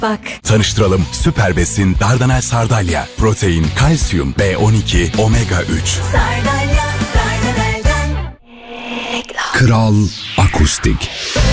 Bak. Tanıştıralım, Süper Besin Dardanel Sardalya. Protein, kalsiyum, B12, omega 3. Sardalya, Dardanel'den. Kral Akustik.